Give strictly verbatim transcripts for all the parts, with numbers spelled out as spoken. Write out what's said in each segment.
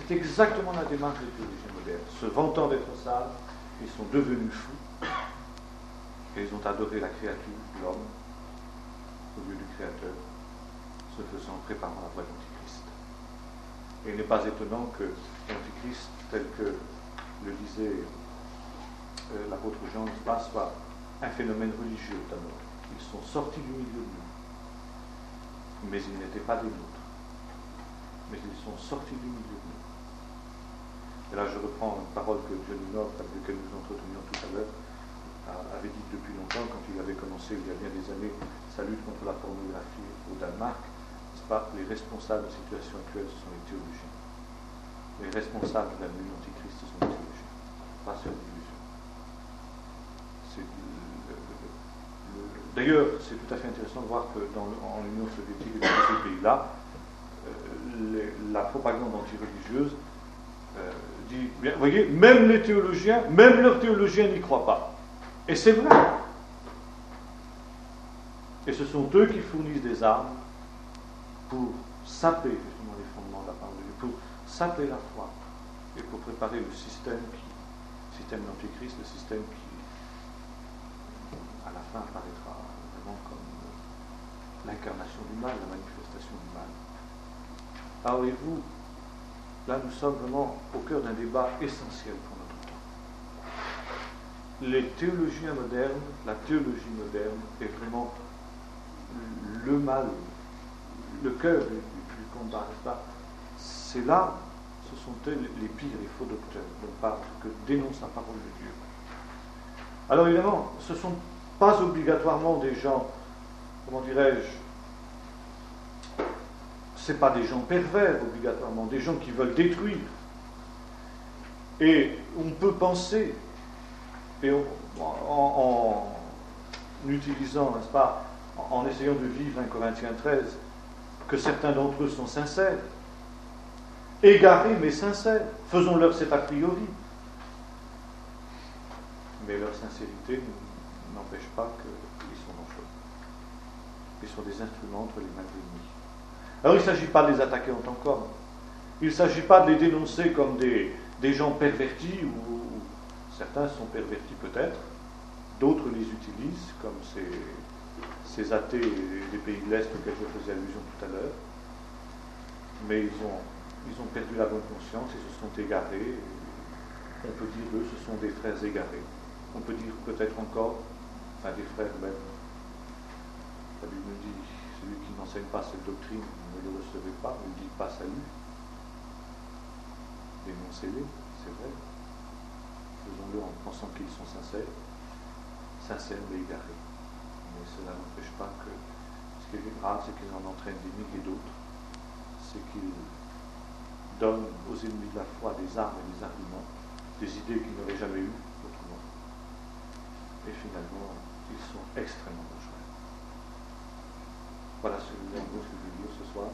C'est exactement la démarche des théologiens modernes. Se vantant d'être sages, ils sont devenus fous et ils ont adoré la créature, l'homme, au lieu du Créateur, se faisant préparant la voie de l'Antichrist. Et il n'est pas étonnant que l'Antichrist, tel que le disait euh, l'apôtre Jean, pas, soit un phénomène religieux d'abord. Ils sont sortis du milieu de nous, mais ils n'étaient pas des nôtres. Mais ils sont sortis du milieu de nous. Et là, je reprends une parole que Johnny North, avec laquelle nous entretenions tout à l'heure, avait dit depuis longtemps, quand il avait commencé, il y a bien des années, sa lutte contre la pornographie au Danemark. N'est-ce pas, les responsables de la situation actuelle, ce sont les théologiens. Les responsables de la venue de l'Antichrist, ce sont les théologiens. Pas sur l'illusion. D'ailleurs, c'est tout à fait intéressant de voir que dans le, en l'Union soviétique et dans ces pays-là, euh, les, la propagande anti-religieuse euh, dit, bien, vous voyez, même les théologiens, même leurs théologiens n'y croient pas. Et c'est vrai. Et ce sont eux qui fournissent des armes pour saper justement les fondements de la parole de Dieu, pour saper la foi et pour préparer le système qui, le système d'Antéchrist, le système qui, à la fin, apparaîtra vraiment comme l'incarnation du mal, la manifestation du mal. Alors, voyez-vous, là, nous sommes vraiment au cœur d'un débat essentiel pour notre temps. Les théologiens modernes, la théologie moderne est vraiment le mal, le cœur du, du combat, n'est-ce pas? C'est là, ce sont eux les pires, les faux docteurs, donc que dénoncent la parole de Dieu. Alors évidemment, ce ne sont pas obligatoirement des gens, comment dirais-je, ce ne sont pas des gens pervers obligatoirement, des gens qui veulent détruire. Et on peut penser, et on, en, en utilisant, n'est-ce pas, en, en essayant de vivre un Corinthiens treize, que certains d'entre eux sont sincères, égarés mais sincères, faisons-leur cet a priori. Mais leur sincérité n'empêche pas qu'ils sont dangereux. Ils sont des instruments entre les mains de l'ennemi. Alors il ne s'agit pas de les attaquer en tant qu'hommes. Il ne s'agit pas de les dénoncer comme des, des gens pervertis, ou, ou certains sont pervertis peut-être, d'autres les utilisent comme ces, ces athées des pays de l'Est auxquels je faisais allusion tout à l'heure. Mais ils ont, ils ont perdu la bonne conscience, ils se sont égarés. On peut dire eux, ce sont des frères égarés. On peut dire peut-être encore, enfin des frères même. La Bible nous dit, celui qui n'enseigne pas cette doctrine, ne le recevez pas, ne dit pas salut. Dénoncez-les, c'est vrai. Faisons-le en pensant qu'ils sont sincères, sincères mais égarés. Mais cela n'empêche pas que ce qui est grave, c'est qu'ils en entraînent des milliers d'autres. C'est qu'ils donnent aux ennemis de la foi des armes et des arguments, des idées qu'ils n'auraient jamais eues autrement. Et finalement, ils sont extrêmement dangereux. Voilà ce que je veux dire ce soir.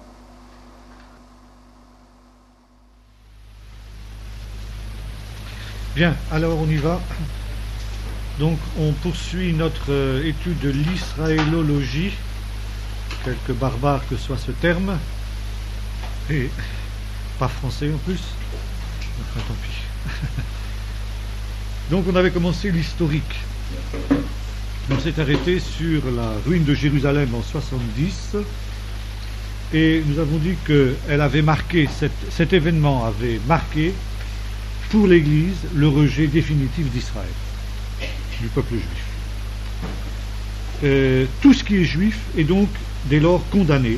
Bien, alors on y va. Donc on poursuit notre euh, étude de l'israélologie, quelque barbare que soit ce terme, et pas français en plus, enfin tant pis. Donc on avait commencé l'historique. On s'est arrêté sur la ruine de Jérusalem en soixante-dix, et nous avons dit que elle avait marqué, cet, cet événement avait marqué pour l'Église le rejet définitif d'Israël, du peuple juif. Euh, tout ce qui est juif est donc dès lors condamné,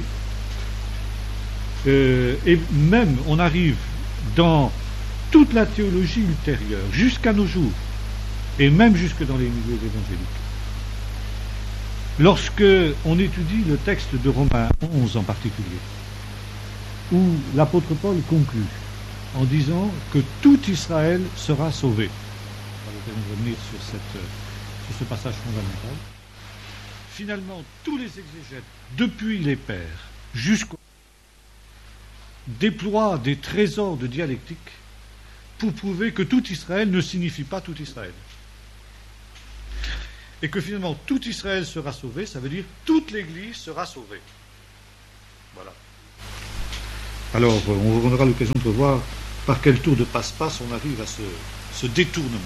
euh, et même on arrive dans toute la théologie ultérieure, jusqu'à nos jours, et même jusque dans les milieux évangéliques. Lorsque on étudie le texte de Romains onze en particulier, où l'apôtre Paul conclut en disant que tout Israël sera sauvé. On va l'occasion de revenir sur, cette, sur ce passage fondamental. Finalement, tous les exégètes, depuis les pères jusqu'au déploient des trésors de dialectique pour prouver que tout Israël ne signifie pas tout Israël. Et que finalement tout Israël sera sauvé, ça veut dire toute l'Église sera sauvée. Voilà. Alors, on aura l'occasion de revoir par quel tour de passe-passe on arrive à ce, ce détournement.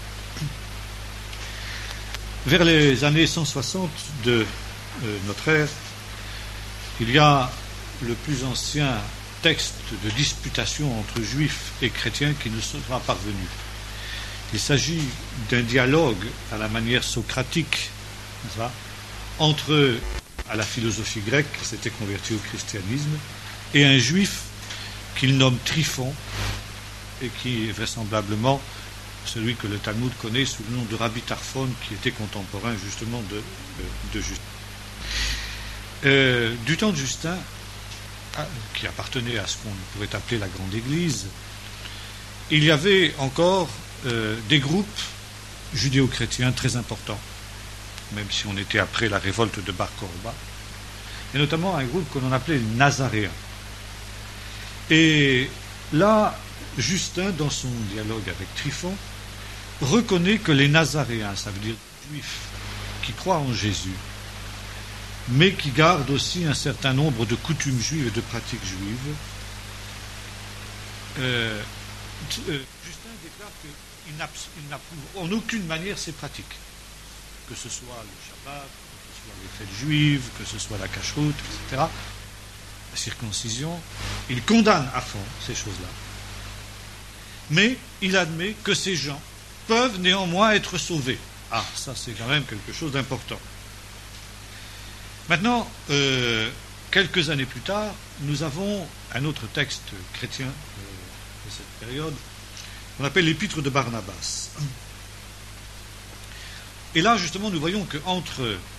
Vers les années cent soixante de euh, notre ère, il y a le plus ancien texte de disputation entre juifs et chrétiens qui nous sera parvenu. Il s'agit d'un dialogue à la manière socratique, n'est-ce pas, entre à la philosophie grecque qui s'était converti au christianisme et un juif qu'il nomme Tryphon et qui est vraisemblablement celui que le Talmud connaît sous le nom de Rabbi Tarfon, qui était contemporain justement de, de, de Justin. Euh, du temps de Justin, qui appartenait à ce qu'on pourrait appeler la Grande Église, il y avait encore euh, des groupes judéo-chrétiens très importants, même si on était après la révolte de Bar Korba, et notamment un groupe que l'on appelait les Nazaréens. Et là, Justin, dans son dialogue avec Tryphon, reconnaît que les Nazaréens, ça veut dire juifs qui croient en Jésus, mais qui gardent aussi un certain nombre de coutumes juives et de pratiques juives, euh, euh, Justin déclare qu'il n'approuve en aucune manière ces pratiques, que ce soit le Shabbat, que ce soit les fêtes juives, que ce soit la cacheroute, et cetera, la circoncision. Il condamne à fond ces choses-là. Mais il admet que ces gens peuvent néanmoins être sauvés. Ah, ça c'est quand même quelque chose d'important. Maintenant, euh, quelques années plus tard, nous avons un autre texte chrétien euh, de cette période, qu'on appelle l'Épître de Barnabas. Et là, justement, nous voyons qu'entre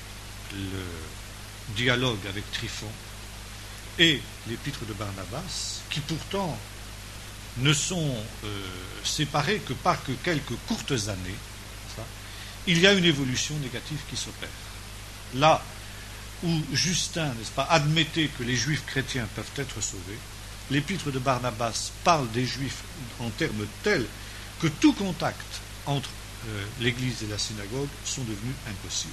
le dialogue avec Tryphon et l'Épître de Barnabas, qui pourtant ne sont euh, séparés que par que quelques courtes années, ça, il y a une évolution négative qui s'opère. Là où Justin, n'est-ce pas, admettait que les juifs chrétiens peuvent être sauvés, l'Épître de Barnabas parle des juifs en termes tels que tout contact entre euh, l'Église et la synagogue sont devenus impossibles.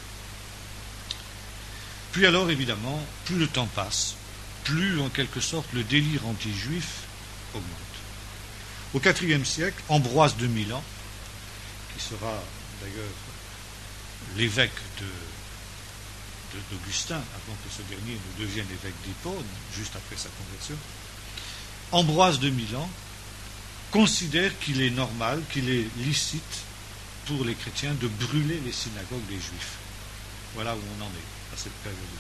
Puis alors, évidemment, plus le temps passe, plus, en quelque sorte, le délire anti-juif augmente. Au quatrième siècle, Ambroise de Milan, qui sera d'ailleurs l'évêque de, de, d'Augustin, avant que ce dernier ne devienne évêque d'Hippone, juste après sa conversion, Ambroise de Milan considère qu'il est normal, qu'il est licite pour les chrétiens de brûler les synagogues des juifs. Voilà où on en est à cette période.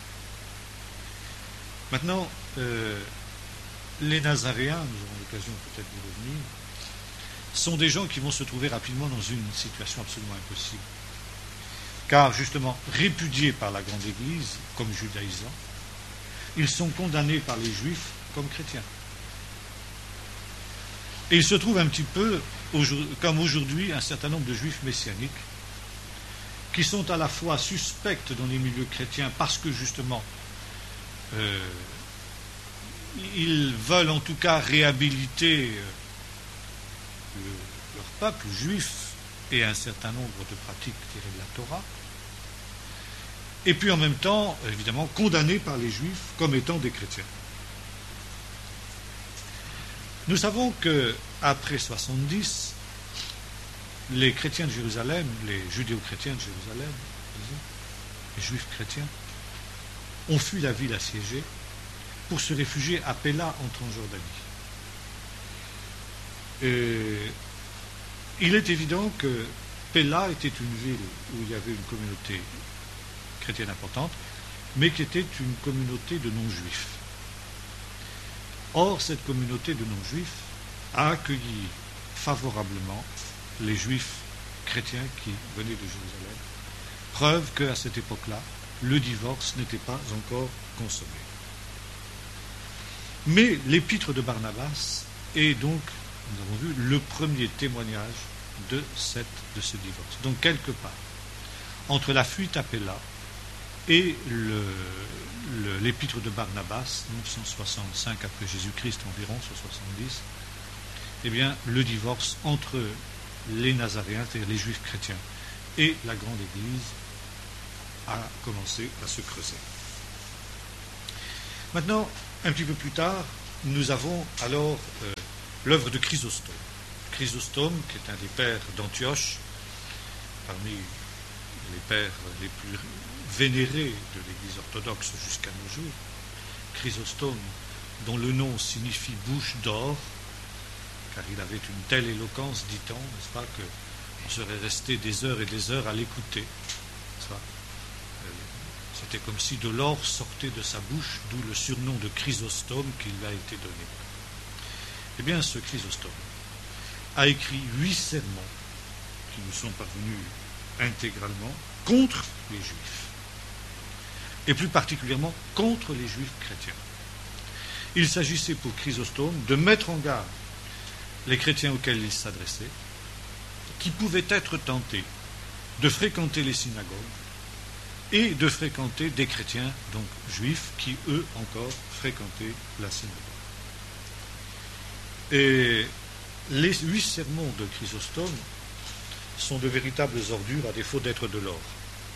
Maintenant, euh, les Nazaréens, nous aurons l'occasion peut-être d'y revenir, sont des gens qui vont se trouver rapidement dans une situation absolument impossible. Car, justement, répudiés par la Grande Église comme judaïsants, ils sont condamnés par les Juifs comme chrétiens. Et il se trouve un petit peu, comme aujourd'hui, un certain nombre de Juifs messianiques qui sont à la fois suspects dans les milieux chrétiens parce que, justement, euh, ils veulent en tout cas réhabiliter le, leur peuple juif et un certain nombre de pratiques tirées de la Torah, et puis en même temps, évidemment, condamnés par les juifs comme étant des chrétiens. Nous savons qu'après soixante-dix, les chrétiens de Jérusalem, les judéo-chrétiens de Jérusalem, disons, les juifs chrétiens, ont fui la ville assiégée pour se réfugier à Pella en Transjordanie. Et il est évident que Pella était une ville où il y avait une communauté chrétienne importante, mais qui était une communauté de non-juifs. Or, cette communauté de non-juifs a accueilli favorablement les juifs chrétiens qui venaient de Jérusalem, preuve qu'à cette époque-là, le divorce n'était pas encore consommé. Mais l'Épître de Barnabas est donc, nous avons vu, le premier témoignage de, cette, de ce divorce. Donc, quelque part, entre la fuite à Pella et le, le, l'Épître de Barnabas, donc cent soixante-cinq après Jésus-Christ environ, cent soixante-dix, eh bien, le divorce entre les Nazaréens, c'est-à-dire les Juifs chrétiens, et la Grande Église a commencé à se creuser. Maintenant, un petit peu plus tard, nous avons alors euh, l'œuvre de Chrysostome. Chrysostome, qui est un des pères d'Antioche, parmi les pères les plus vénérés de l'Église orthodoxe jusqu'à nos jours, Chrysostome, dont le nom signifie bouche d'or, car il avait une telle éloquence, dit-on, n'est-ce pas, qu'on serait resté des heures et des heures à l'écouter, n'est-ce pas. C'était comme si de l'or sortait de sa bouche, d'où le surnom de Chrysostome qui lui a été donné. Eh bien, ce Chrysostome a écrit huit sermons qui nous sont parvenus intégralement contre les Juifs, et plus particulièrement contre les Juifs chrétiens. Il s'agissait pour Chrysostome de mettre en garde les chrétiens auxquels il s'adressait, qui pouvaient être tentés de fréquenter les synagogues et de fréquenter des chrétiens, donc juifs, qui eux encore fréquentaient la synagogue. Et les huit sermons de Chrysostome sont de véritables ordures, à défaut d'être de l'or.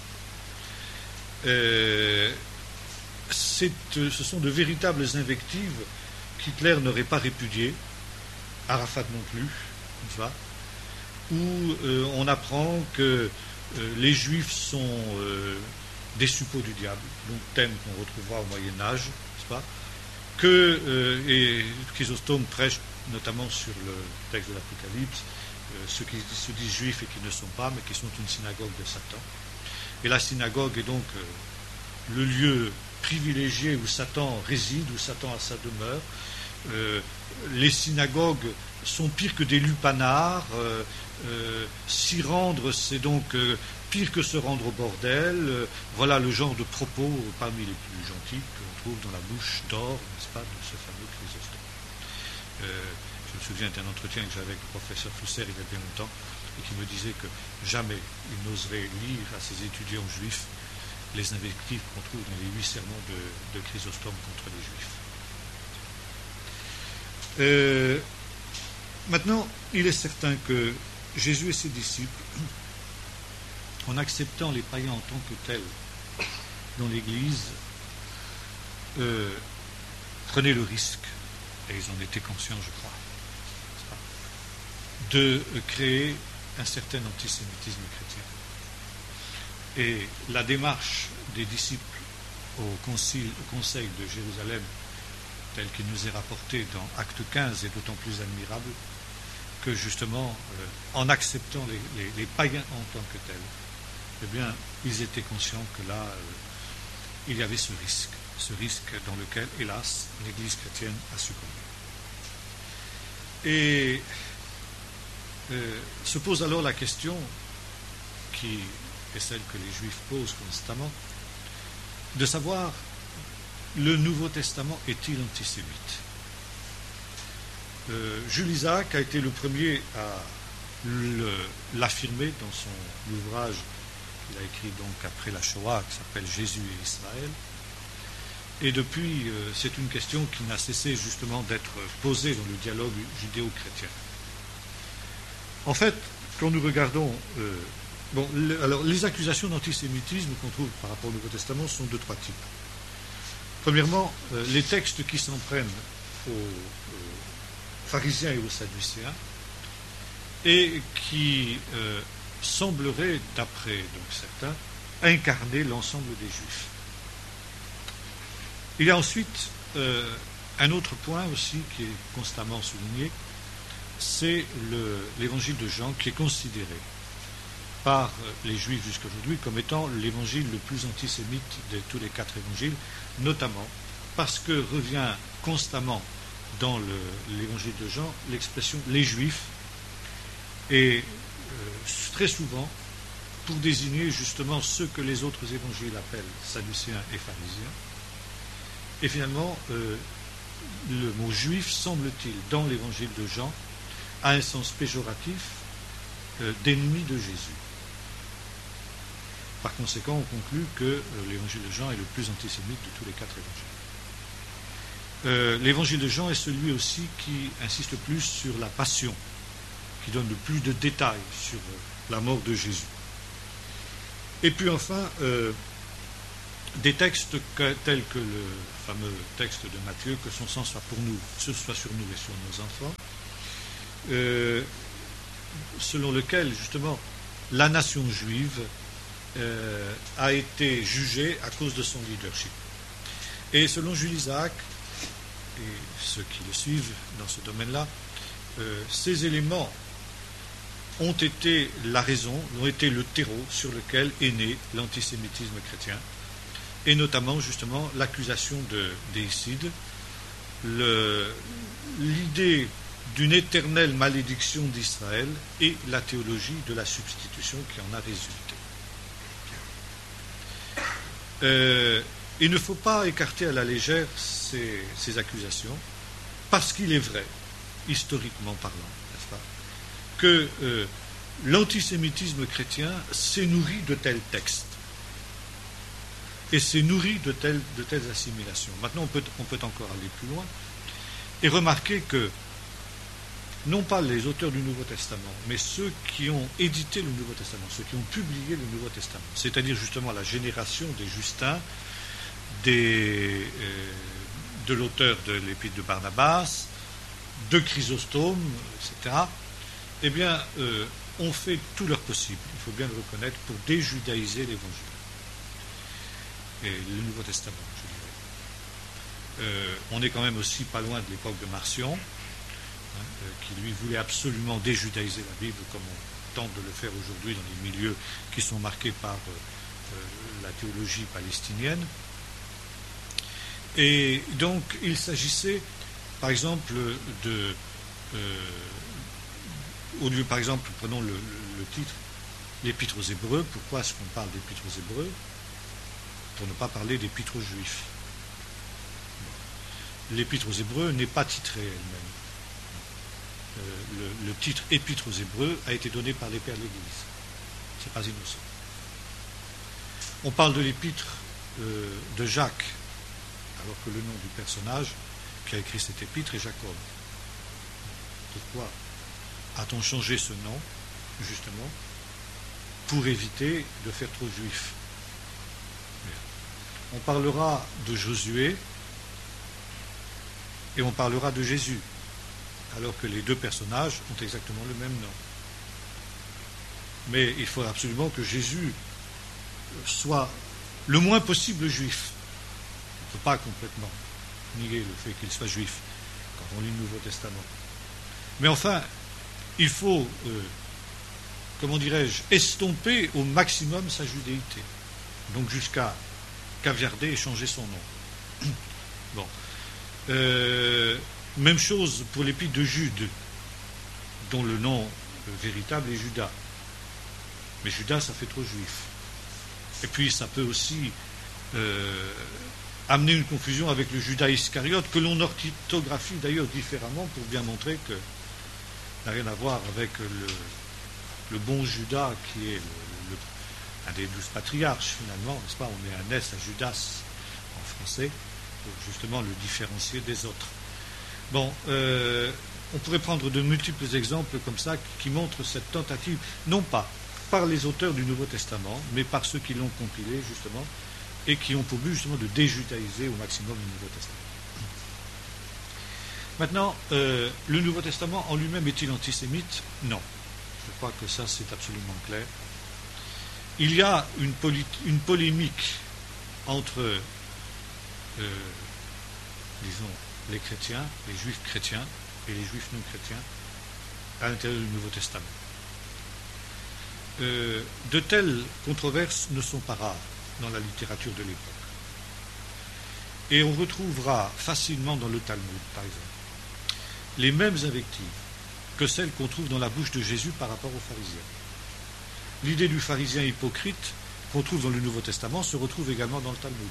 Euh, c'est, ce sont de véritables invectives qu'Hitler n'aurait pas répudiées, Arafat non plus, n'est-ce pas, où euh, on apprend que euh, les Juifs sont euh, des suppôts du diable, donc thème qu'on retrouvera au Moyen-Âge, n'est-ce pas, que, euh, et Chrysostome prêche notamment sur le texte de l'Apocalypse, euh, ceux qui se disent juifs et qui ne sont pas, mais qui sont une synagogue de Satan. Et la synagogue est donc euh, le lieu privilégié où Satan réside, où Satan a sa demeure. Euh, les synagogues sont pires que des lupanards. Euh, euh, s'y rendre, c'est donc euh, pire que se rendre au bordel. Euh, voilà le genre de propos parmi les plus gentils qu'on trouve dans la bouche d'or, n'est-ce pas, de ce fameux Chrysostome. Euh, je me souviens d'un entretien que j'avais avec le professeur Flusser il y a bien longtemps, et qui me disait que jamais il n'oserait lire à ses étudiants juifs les invectives qu'on trouve dans les huit sermons de, de Chrysostome contre les Juifs. Euh, maintenant, il est certain que Jésus et ses disciples, en acceptant les païens en tant que tels dans l'Église, euh, prenaient le risque, et ils en étaient conscients, je crois, de créer un certain antisémitisme chrétien. Et la démarche des disciples au, concile, au Conseil de Jérusalem, tel qu'il nous est rapporté dans Acte quinze, est d'autant plus admirable que justement, euh, en acceptant les, les, les païens en tant que tels, eh bien, ils étaient conscients que là, euh, il y avait ce risque, ce risque dans lequel, hélas, l'Église chrétienne a succombé. Et euh, se pose alors la question qui est celle que les Juifs posent constamment, de savoir, le Nouveau Testament est-il antisémite? euh, Jules Isaac a été le premier à le, l'affirmer dans son ouvrage qu'il a écrit donc après la Shoah, qui s'appelle Jésus et Israël. Et depuis, euh, c'est une question qui n'a cessé justement d'être posée dans le dialogue judéo-chrétien. En fait, quand nous regardons... Euh, bon, le, alors, les accusations d'antisémitisme qu'on trouve par rapport au Nouveau Testament sont de trois types. Premièrement, euh, les textes qui s'en prennent aux, aux pharisiens et aux sadducéens et qui euh, sembleraient, d'après donc, certains, incarner l'ensemble des Juifs. Il y a ensuite euh, un autre point aussi qui est constamment souligné, c'est le, l'évangile de Jean qui est considéré par les Juifs jusqu'à aujourd'hui comme étant l'évangile le plus antisémite de tous les quatre évangiles, notamment parce que revient constamment dans le, l'évangile de Jean l'expression « les Juifs » et euh, très souvent pour désigner justement ceux que les autres évangiles appellent sadducéens et pharisiens. Et finalement, euh, le mot « juif » semble-t-il dans l'évangile de Jean a un sens péjoratif euh, d'ennemi de Jésus. Par conséquent, on conclut que euh, l'évangile de Jean est le plus antisémite de tous les quatre évangiles. Euh, l'évangile de Jean est celui aussi qui insiste plus sur la passion, qui donne le plus de détails sur euh, la mort de Jésus. Et puis enfin, euh, des textes que, tels que le fameux texte de Matthieu, que son sang soit pour nous, ce soit sur nous et sur nos enfants, euh, selon lequel, justement, la nation juive euh, a été jugée à cause de son leadership. Et selon Jules Isaac, et ceux qui le suivent dans ce domaine-là, euh, ces éléments ont été la raison, ont été le terreau sur lequel est né l'antisémitisme chrétien, et notamment justement l'accusation de déicide, le, l'idée d'une éternelle malédiction d'Israël et la théologie de la substitution qui en a résulté. Euh, il ne faut pas écarter à la légère ces, ces accusations, parce qu'il est vrai, historiquement parlant, n'est-ce pas, que euh, l'antisémitisme chrétien s'est nourri de tels textes et s'est nourri de telles, de telles assimilations. Maintenant, on peut, on peut encore aller plus loin et remarquer que non pas les auteurs du Nouveau Testament, mais ceux qui ont édité le Nouveau Testament, ceux qui ont publié le Nouveau Testament, c'est-à-dire justement la génération des Justins, des, euh, de l'auteur de l'Épître de Barnabas, de Chrysostome, et cetera, eh bien, euh, ont fait tout leur possible, il faut bien le reconnaître, pour déjudaïser l'Évangile. Et le Nouveau Testament, je dirais. Euh, on est quand même aussi pas loin de l'époque de Marcion, hein, euh, qui lui voulait absolument déjudaïser la Bible, comme on tente de le faire aujourd'hui dans les milieux qui sont marqués par euh, euh, la théologie palestinienne. Et donc, il s'agissait, par exemple, de... Euh, au lieu, par exemple, prenons le, le, le titre, l'Épître aux Hébreux. Pourquoi est-ce qu'on parle d'Épître aux Hébreux? Pour ne pas parler d'Épître aux Juifs. L'Épître aux Hébreux n'est pas titrée elle-même. Euh, le, le titre Épître aux Hébreux a été donné par les pères de l'Église. C'est pas innocent. On parle de l'Épître euh, de Jacques, alors que le nom du personnage qui a écrit cette épître est Jacob. Pourquoi a-t-on changé ce nom, justement, pour éviter de faire trop juif? On parlera de Josué et on parlera de Jésus, alors que les deux personnages ont exactement le même nom. Mais il faut absolument que Jésus soit le moins possible juif. On ne peut pas complètement nier le fait qu'il soit juif quand on lit le Nouveau Testament. Mais enfin, il faut, euh, comment dirais-je, estomper au maximum sa judéité. Donc jusqu'à caviarder et changer son nom. Bon. Euh, même chose pour l'épître de Jude, dont le nom véritable est Judas. Mais Judas, ça fait trop juif. Et puis ça peut aussi euh, amener une confusion avec le Judas Iscariote, que l'on orthographie d'ailleurs différemment pour bien montrer que n'a rien à voir avec le, le bon Judas qui est le, le, un des douze patriarches finalement, n'est-ce pas? On met un S à Judas en français pour justement le différencier des autres. Bon, euh, on pourrait prendre de multiples exemples comme ça qui montrent cette tentative, non pas par les auteurs du Nouveau Testament, mais par ceux qui l'ont compilé justement et qui ont pour but justement de déjudaïser au maximum le Nouveau Testament. Maintenant, euh, le Nouveau Testament en lui-même est-il antisémite? Non. Je crois que ça, c'est absolument clair. Il y a une, poly- une polémique entre, euh, disons, les chrétiens, les juifs chrétiens et les juifs non chrétiens à l'intérieur du Nouveau Testament. Euh, de telles controverses ne sont pas rares dans la littérature de l'époque. Et on retrouvera facilement dans le Talmud, par exemple, les mêmes invectives que celles qu'on trouve dans la bouche de Jésus par rapport aux pharisiens. L'idée du pharisien hypocrite qu'on trouve dans le Nouveau Testament se retrouve également dans le Talmud.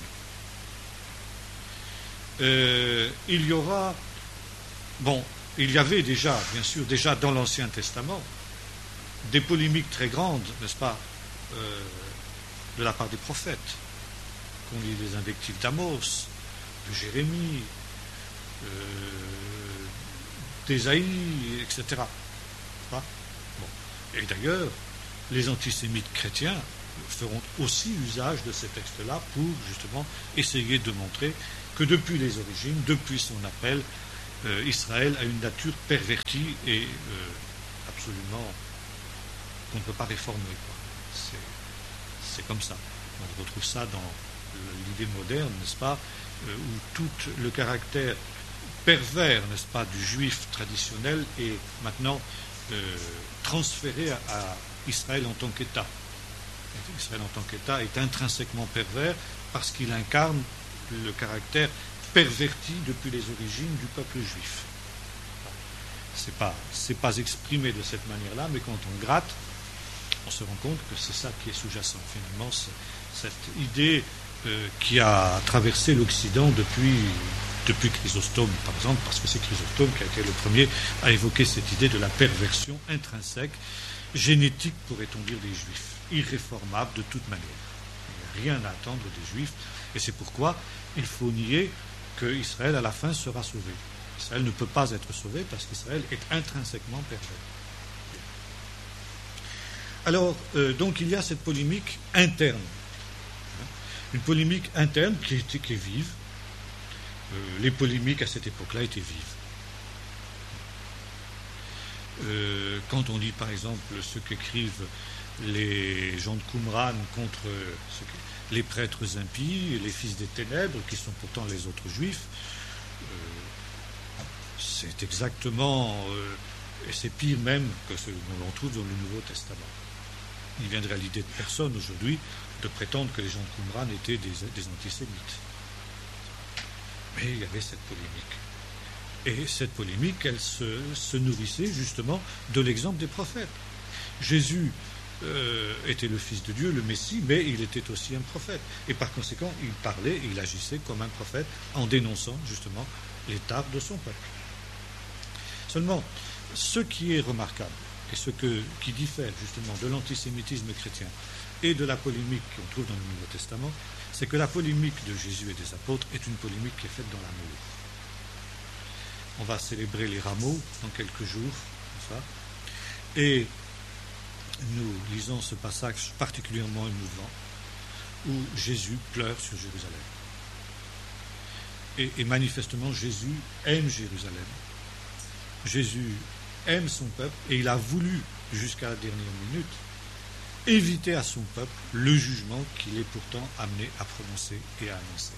Euh, il y aura, bon, il y avait déjà, bien sûr, déjà dans l'Ancien Testament, des polémiques très grandes, n'est-ce pas, euh, de la part des prophètes. Qu'on lit les invectives d'Amos, de Jérémie, euh, d'Ésaïe, et cetera. Bon. Et d'ailleurs, les antisémites chrétiens feront aussi usage de ces textes-là pour justement essayer de montrer que depuis les origines, depuis son appel, euh, Israël a une nature pervertie et euh, absolument qu'on ne peut pas réformer. C'est, c'est comme ça. On retrouve ça dans l'idée moderne, n'est-ce pas, euh, où tout le caractère pervers, n'est-ce pas, du juif traditionnel est maintenant euh, transféré à, à Israël en tant qu'État. Israël en tant qu'État est intrinsèquement pervers parce qu'il incarne le caractère perverti depuis les origines du peuple juif. C'est pas, c'est pas exprimé de cette manière-là, mais quand on gratte, on se rend compte que c'est ça qui est sous-jacent. Finalement, c'est cette idée euh, qui a traversé l'Occident depuis, depuis Chrysostome, par exemple, parce que c'est Chrysostome qui a été le premier à évoquer cette idée de la perversion intrinsèque, génétique, pourrait-on dire, des Juifs, irréformable de toute manière. Il n'y a rien à attendre des Juifs, et c'est pourquoi il faut nier que Israël, à la fin, sera sauvé. Israël ne peut pas être sauvé parce qu'Israël est intrinsèquement pervers. Alors, euh, donc, il y a cette polémique interne. Hein, une polémique interne qui est, qui est vive. Euh, les polémiques à cette époque-là étaient vives. Euh, quand on lit, par exemple, ce qu'écrivent les gens de Qumran contre ce que, les prêtres impies, les fils des ténèbres, qui sont pourtant les autres juifs, euh, c'est exactement, euh, et c'est pire même que ce que l'on trouve dans le Nouveau Testament. Il viendrait à l'idée de personne aujourd'hui de prétendre que les gens de Qumran étaient des, des antisémites. Mais il y avait cette polémique. Et cette polémique, elle se, se nourrissait justement de l'exemple des prophètes. Jésus euh, était le Fils de Dieu, le Messie, mais il était aussi un prophète. Et par conséquent, il parlait et il agissait comme un prophète en dénonçant justement les tares de son peuple. Seulement, ce qui est remarquable, et ce que, qui diffère justement de l'antisémitisme chrétien et de la polémique qu'on trouve dans le Nouveau Testament, c'est que la polémique de Jésus et des apôtres est une polémique qui est faite dans l'amour. On va célébrer les rameaux dans quelques jours, ça, et nous lisons ce passage particulièrement émouvant où Jésus pleure sur Jérusalem. Et, et manifestement, Jésus aime Jérusalem. Jésus aime son peuple et il a voulu, jusqu'à la dernière minute, éviter à son peuple le jugement qu'il est pourtant amené à prononcer et à annoncer.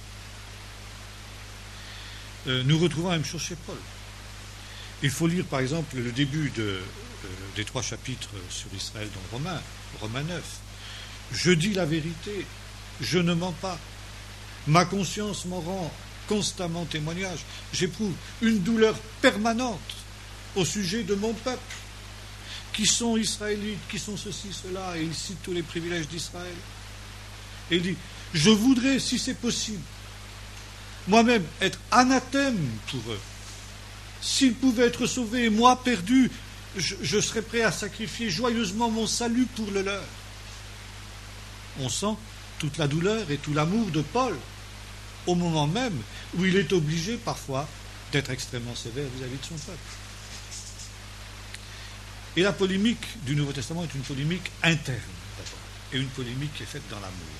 Euh, nous retrouvons la même chose chez Paul. Il faut lire par exemple le début de, euh, des trois chapitres sur Israël dans Romains, Romains neuf. Je dis la vérité, je ne mens pas. Ma conscience m'en rend constamment témoignage. J'éprouve une douleur permanente au sujet de mon peuple, qui sont israélites, qui sont ceci, cela, et il cite tous les privilèges d'Israël. Et il dit, je voudrais, si c'est possible, moi-même être anathème pour eux. S'ils pouvaient être sauvés et moi perdu, je, je serais prêt à sacrifier joyeusement mon salut pour le leur. On sent toute la douleur et tout l'amour de Paul, au moment même où il est obligé parfois d'être extrêmement sévère vis-à-vis de son peuple. Et la polémique du Nouveau Testament est une polémique interne, d'abord, et une polémique qui est faite dans l'amour.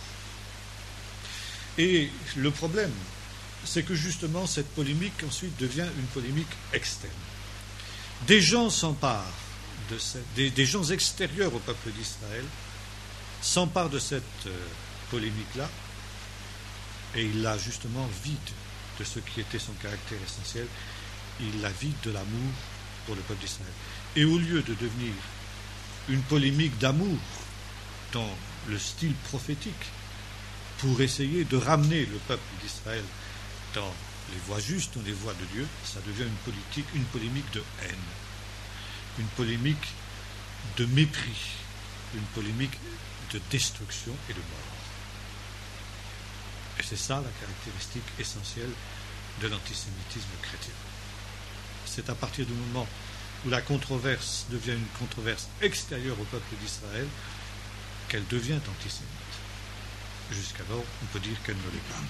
Et le problème, c'est que justement cette polémique ensuite devient une polémique externe. Des gens s'emparent, de cette, des, des gens extérieurs au peuple d'Israël s'emparent de cette euh, polémique-là, et il la justement vide de ce qui était son caractère essentiel, il la vide de l'amour pour le peuple d'Israël. Et au lieu de devenir une polémique d'amour dans le style prophétique, pour essayer de ramener le peuple d'Israël dans les voies justes, dans les voies de Dieu, ça devient une politique, une polémique de haine, une polémique de mépris, une polémique de destruction et de mort. Et c'est ça la caractéristique essentielle de l'antisémitisme chrétien. C'est à partir du moment où la controverse devient une controverse extérieure au peuple d'Israël qu'elle devient antisémite. Jusqu'alors, on peut dire qu'elle ne l'est pas.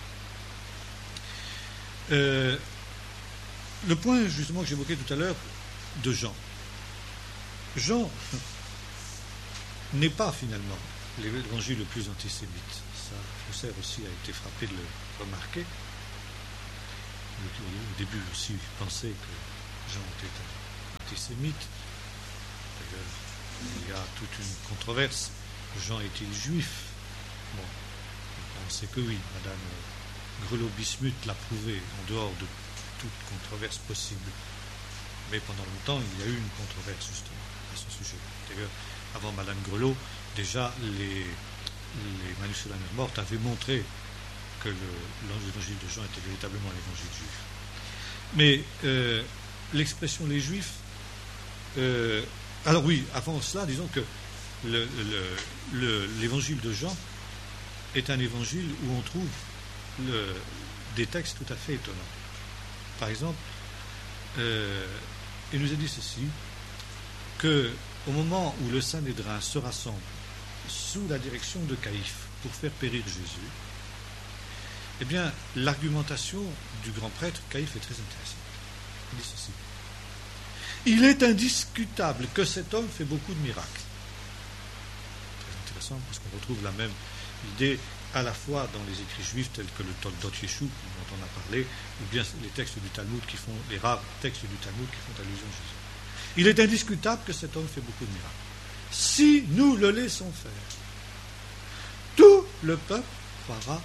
Euh, le point, justement, que j'évoquais tout à l'heure, de Jean. Jean n'est pas, finalement, l'évangile le plus antisémite. Ça, Husserl aussi a été frappé de le remarquer. au début aussi pensait que Jean était un antisémite. D'ailleurs, il y a toute une controverse. Jean est-il juif? Bon, on sait que oui. Madame Grelot-Bismuth l'a prouvé en dehors de toute controverse possible. Mais pendant longtemps, il y a eu une controverse justement à ce sujet. D'ailleurs, avant Madame Grelot, déjà les, les manuscrits de la mer morte avaient montré que l'évangile de Jean était véritablement l'évangile juif. Mais euh, l'expression les juifs, euh, alors oui, avant cela, disons que le, le, le, l'évangile de Jean est un évangile où on trouve le, des textes tout à fait étonnants. Par exemple, euh, il nous a dit ceci, qu'au moment où le Sanhédrin se rassemble sous la direction de Caïphe pour faire périr Jésus, eh bien, l'argumentation du grand prêtre Caïphe est très intéressante. Il dit ceci. Il est indiscutable que cet homme fait beaucoup de miracles. Très intéressant, parce qu'on retrouve la même idée à la fois dans les écrits juifs tels que le Toldot Yeshua, dont on a parlé, ou bien les textes du Talmud qui font, les rares textes du Talmud qui font allusion à Jésus. Il est indiscutable que cet homme fait beaucoup de miracles. Si nous le laissons faire, tout le peuple croira.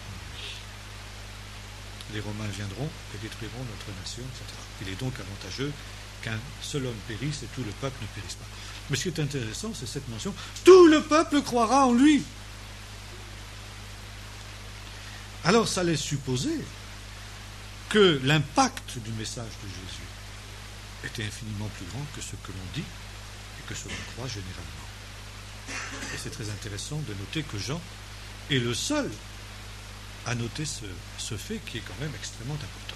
Les Romains viendront et détruiront notre nation, et cetera. Il est donc avantageux qu'un seul homme périsse et tout le peuple ne périsse pas. Mais ce qui est intéressant, c'est cette mention. Tout le peuple croira en lui. Alors ça laisse supposer que l'impact du message de Jésus était infiniment plus grand que ce que l'on dit et que ce qu'on croit généralement. Et c'est très intéressant de noter que Jean est le seul à noter ce, ce fait qui est quand même extrêmement important.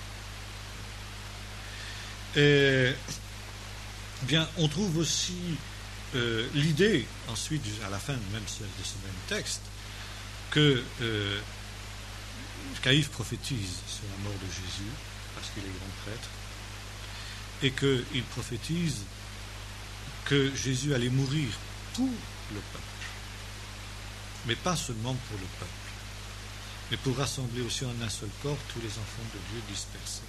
Et, bien, on trouve aussi euh, l'idée, ensuite, à la fin même de ce même texte, que euh, Caïphe prophétise sur la mort de Jésus, parce qu'il est grand prêtre, et qu'il prophétise que Jésus allait mourir pour le peuple, mais pas seulement pour le peuple, mais pour rassembler aussi en un seul corps tous les enfants de Dieu dispersés.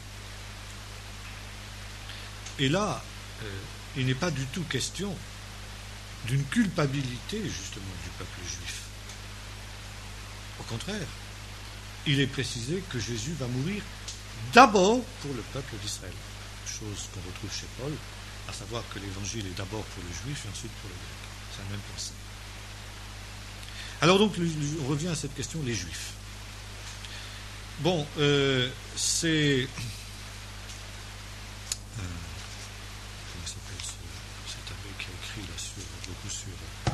Et là, euh, il n'est pas du tout question d'une culpabilité, justement, du peuple juif. Au contraire, il est précisé que Jésus va mourir d'abord pour le peuple d'Israël, chose qu'on retrouve chez Paul, à savoir que l'évangile est d'abord pour le juif et ensuite pour le grec. C'est la même pensée. Alors donc, on revient à cette question, les juifs. Bon, euh, c'est... Euh, comment s'appelle ce, cet abbé qui a écrit là sur, beaucoup sur euh,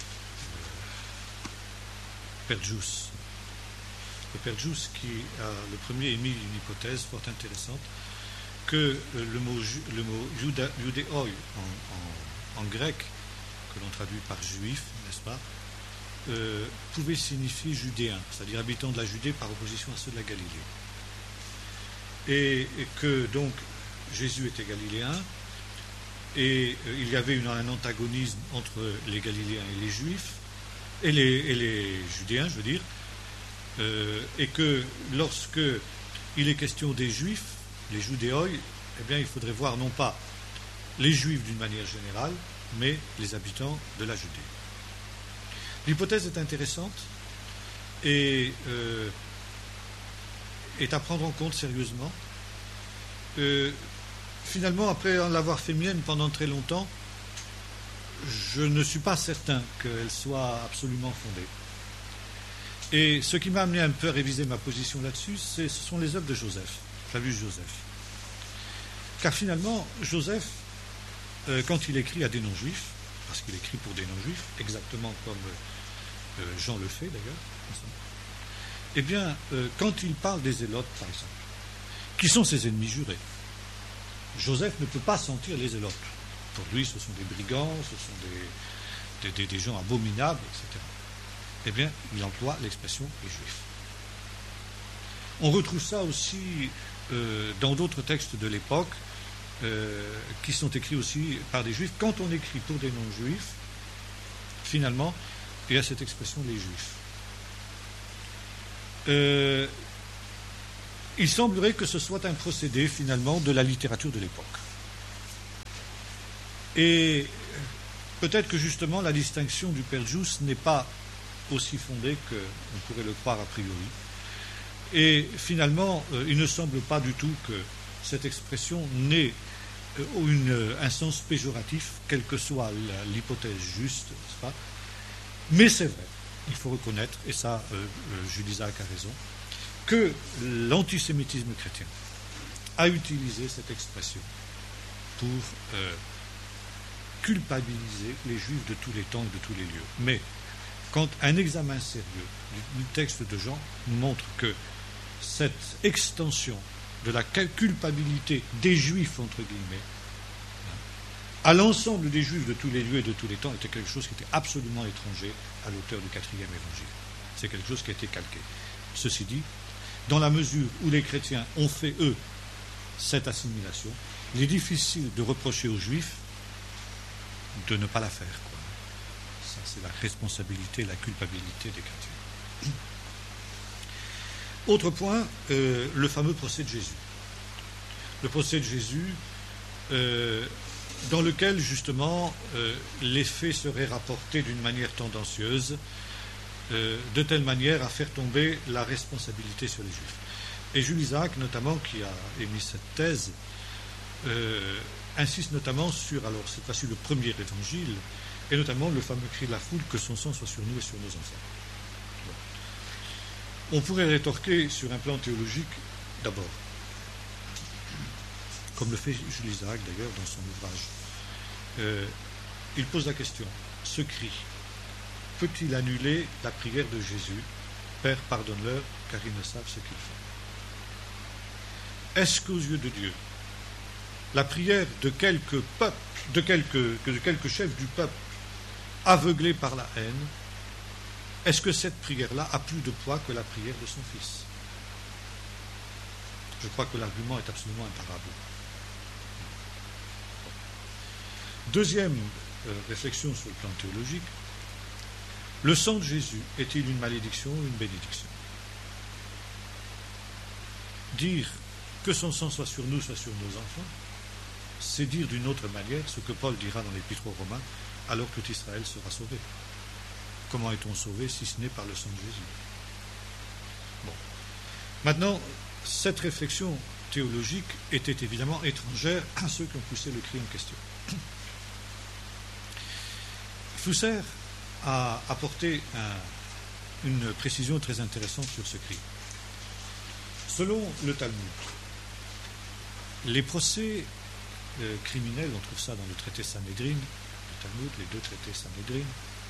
Perjus. Le Perjus qui a le premier émis une hypothèse fort intéressante que euh, le mot, le mot juda, judéoi en, en, en grec, que l'on traduit par juif, n'est-ce pas, Euh, pouvait signifier judéen, c'est-à-dire habitant de la Judée par opposition à ceux de la Galilée. Et, et que donc Jésus était galiléen, et euh, il y avait une, un antagonisme entre les Galiléens et les Juifs, et les, et les Judéens, je veux dire, euh, et que lorsque il est question des Juifs, les Judéoi, eh bien il faudrait voir non pas les Juifs d'une manière générale, mais les habitants de la Judée. L'hypothèse est intéressante et euh, est à prendre en compte sérieusement. Euh, finalement, après en l'avoir fait mienne pendant très longtemps, je ne suis pas certain qu'elle soit absolument fondée. Et ce qui m'a amené un peu à réviser ma position là-dessus, c'est, ce sont les œuvres de Joseph, Flavius Joseph. Car finalement, Joseph, euh, quand il écrit à des non-juifs, parce qu'il écrit pour des non-juifs, exactement comme euh, Jean le fait d'ailleurs, eh bien, euh, quand il parle des zélotes, par exemple, qui sont ses ennemis jurés, Joseph ne peut pas sentir les zélotes. Pour lui, ce sont des brigands, ce sont des, des, des, des gens abominables, et cetera. Eh bien, il emploie l'expression les juifs. On retrouve ça aussi euh, dans d'autres textes de l'époque, Euh, qui sont écrits aussi par des juifs. Quand on écrit pour des non-juifs, finalement, il y a cette expression les juifs. Euh, il semblerait que ce soit un procédé finalement de la littérature de l'époque. Et peut-être que justement la distinction du per jus n'est pas aussi fondée qu'on pourrait le croire a priori. Et finalement, euh, il ne semble pas du tout que cette expression n'ait euh, une, un sens péjoratif, quelle que soit la, l'hypothèse juste, n'est-ce pas ? Mais c'est vrai, il faut reconnaître, et ça, euh, euh, Jules Isaac a raison, que l'antisémitisme chrétien a utilisé cette expression pour euh, culpabiliser les Juifs de tous les temps et de tous les lieux. Mais quand un examen sérieux du, du texte de Jean montre que cette extension de la culpabilité des Juifs, entre guillemets, à l'ensemble des Juifs de tous les lieux et de tous les temps était quelque chose qui était absolument étranger à l'auteur du quatrième évangile. C'est quelque chose qui a été calqué. Ceci dit, dans la mesure où les chrétiens ont fait, eux, cette assimilation, il est difficile de reprocher aux Juifs de ne pas la faire, quoi. Ça, c'est la responsabilité, la culpabilité des chrétiens. Autre point, euh, le fameux procès de Jésus. Le procès de Jésus, euh, dans lequel, justement, euh, les faits seraient rapportés d'une manière tendancieuse, euh, de telle manière à faire tomber la responsabilité sur les Juifs. Et Jules Isaac, notamment, qui a émis cette thèse, euh, insiste notamment sur, alors cette fois-ci, le premier évangile, et notamment le fameux cri de la foule, que son sang soit sur nous et sur nos enfants. On pourrait rétorquer sur un plan théologique d'abord, comme le fait Jules Isaac d'ailleurs dans son ouvrage. Euh, il pose la question, ce cri peut-il annuler la prière de Jésus, Père, pardonne-leur, car ils ne savent ce qu'ils font? Est-ce qu'aux yeux de Dieu, la prière de quelques peuples, de quelques, de quelques chefs du peuple aveuglés par la haine, est-ce que cette prière-là a plus de poids que la prière de son Fils? Je crois que l'argument est absolument imparable. Deuxième euh, réflexion sur le plan théologique, le sang de Jésus est-il une malédiction ou une bénédiction? Dire que son sang soit sur nous, soit sur nos enfants, c'est dire d'une autre manière ce que Paul dira dans l'Épître aux Romains, alors que tout Israël sera sauvé. Comment est-on sauvé si ce n'est par le sang de Jésus? Bon. Maintenant, cette réflexion théologique était évidemment étrangère à ceux qui ont poussé le cri en question. Flusser a apporté un, une précision très intéressante sur ce cri. Selon le Talmud, les procès euh, criminels, on trouve ça dans le traité Sanhédrin, le Talmud, les deux traités Sanhédrin,